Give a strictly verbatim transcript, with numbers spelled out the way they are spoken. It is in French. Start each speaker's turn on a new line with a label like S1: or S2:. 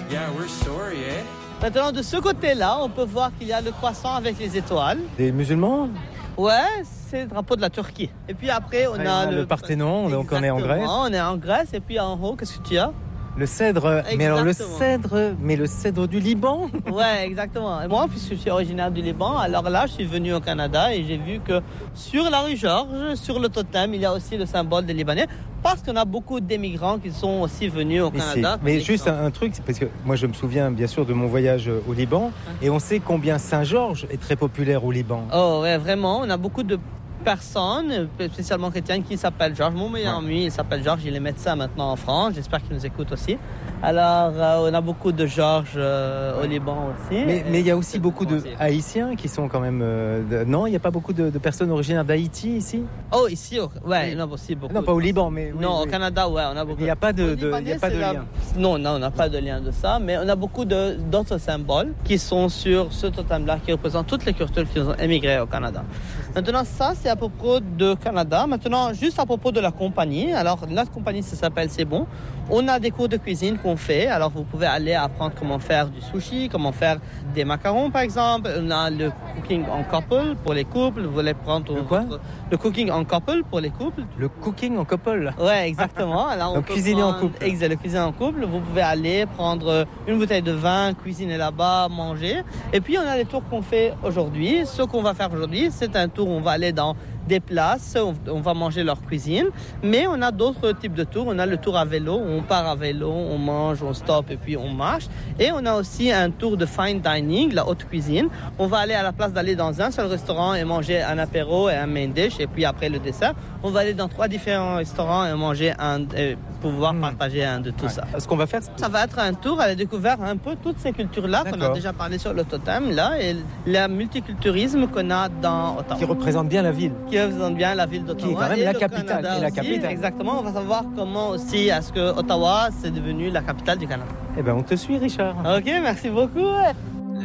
S1: Yeah, we're sorry, eh?
S2: Maintenant, de ce côté-là, on peut voir qu'il y a le croissant avec les étoiles.
S3: Des musulmans?
S2: Ouais, c'est le drapeau de la Turquie. Et puis après, on a
S3: le, le Parthénon, donc on est en Grèce.
S2: On est en Grèce, et puis en haut, qu'est-ce que tu as?
S3: Le cèdre,
S2: exactement.
S3: mais alors le cèdre, mais le cèdre du Liban.
S2: Ouais, exactement. Et moi, puisque je suis originaire du Liban, alors là, je suis venu au Canada et j'ai vu que sur la rue Georges, sur le totem, il y a aussi le symbole des Libanais, parce qu'on a beaucoup d'émigrants qui sont aussi venus au
S3: mais
S2: Canada.
S3: Mais juste un, un truc, parce que moi je me souviens bien sûr de mon voyage au Liban, et on sait combien Saint-Georges est très populaire au Liban.
S2: Oh ouais, vraiment, on a beaucoup de personnes, spécialement chrétiennes, qui s'appellent Georges. Mon meilleur ami, il s'appelle Georges, il est médecin maintenant en France, j'espère qu'il nous écoute aussi. Alors, euh, on a beaucoup de Georges euh, au Liban aussi.
S3: Mais il y a aussi beaucoup de Haïtiens qui sont quand même... Euh, de... Non, il n'y a pas beaucoup de, de personnes originaires d'Haïti ici?
S2: Oh, ici, ouais, oui. Il y en a aussi beaucoup.
S3: Non, pas au Liban, mais... Oui,
S2: non,
S3: oui.
S2: Au Canada, ouais, on a beaucoup.
S3: Il n'y a pas de, de, Libanais, y a pas de
S2: la...
S3: lien.
S2: Non, non, on n'a pas de lien de ça, mais on a beaucoup de, d'autres symboles qui sont sur ce totem-là, qui représentent toutes les cultures qui ont émigré au Canada. Maintenant, ça, c'est à propos de Canada. Maintenant, juste à propos de la compagnie. Alors, notre compagnie, ça s'appelle C'est Bon. On a des cours de cuisine qu'on fait. Alors, vous pouvez aller apprendre comment faire du sushi, comment faire des macarons, par exemple. On a le cooking en couple pour les couples. Vous voulez prendre
S3: le quoi
S2: votre... Le cooking en couple pour les couples.
S3: Le cooking en couple?
S2: Ouais, exactement. Alors,
S3: Donc, cuisiner
S2: prendre...
S3: en couple.
S2: Exact, le cuisiner en couple. Vous pouvez aller prendre une bouteille de vin, cuisiner là-bas, manger. Et puis, on a les tours qu'on fait aujourd'hui. Ce qu'on va faire aujourd'hui, c'est un tour où on va aller dans des places, on va manger leur cuisine, mais on a d'autres types de tours. On a le tour à vélo, on part à vélo, on mange, on stoppe et puis on marche. Et on a aussi un tour de fine dining, la haute cuisine. On va aller à la place d'aller dans un seul restaurant et manger un apéro et un main dish, et puis après le dessert, on va aller dans trois différents restaurants et manger un, et pouvoir mmh. partager un de tout ouais. ça.
S3: Ce qu'on va faire,
S2: ça va être un tour à la découverte un peu toutes ces cultures-là qu'on a déjà parlé sur le totem là, et le multiculturalisme qu'on a dans Ottawa.
S3: Qui représente bien la ville.
S2: Qui représente bien la ville d'Ottawa.
S3: Qui est quand même
S2: et
S3: la
S2: le
S3: capitale.
S2: Canada
S3: et la
S2: aussi.
S3: capitale.
S2: Exactement. On va savoir comment aussi est-ce que Ottawa c'est devenu la capitale du Canada.
S3: Eh ben, on te suit, Richard.
S2: Ok, merci beaucoup.